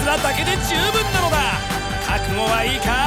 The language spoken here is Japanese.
らだけで十分なのだ。覚悟はいいか？